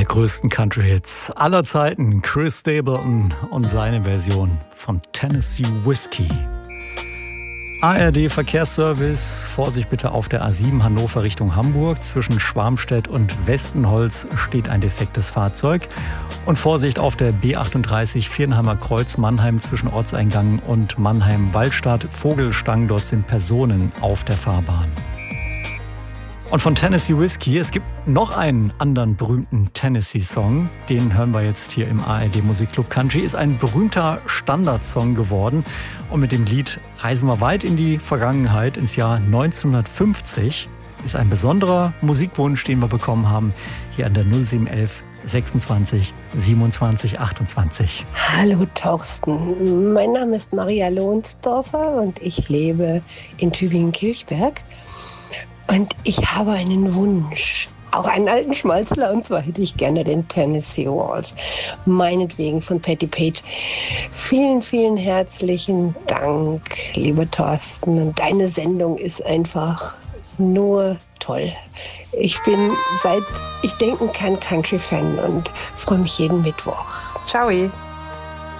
der größten Country-Hits aller Zeiten, Chris Stapleton und seine Version von Tennessee Whiskey. ARD Verkehrsservice, Vorsicht bitte auf der A7 Hannover Richtung Hamburg. Zwischen Schwarmstedt und Westenholz steht ein defektes Fahrzeug. Und Vorsicht auf der B38 Viernheimer Kreuz Mannheim zwischen Ortseingang und Mannheim-Waldstadt. Vogelstang, dort sind Personen auf der Fahrbahn. Und von Tennessee Whiskey, es gibt noch einen anderen berühmten Tennessee-Song. Den hören wir jetzt hier im ARD Musikclub Country. Ist ein berühmter Standardsong geworden. Und mit dem Lied reisen wir weit in die Vergangenheit, ins Jahr 1950. Ist ein besonderer Musikwunsch, den wir bekommen haben, hier an der 0711 26 27 28. Hallo Thorsten, mein Name ist Maria Lohnsdorfer und ich lebe in Tübingen-Kilchberg. Und ich habe einen Wunsch, auch einen alten Schmalzler, und zwar hätte ich gerne den Tennessee Waltz, meinetwegen von Patti Page. Vielen, vielen herzlichen Dank, lieber Thorsten. Und deine Sendung ist einfach nur toll. Ich bin, seit ich denken kann, Country-Fan und freue mich jeden Mittwoch. Ciao.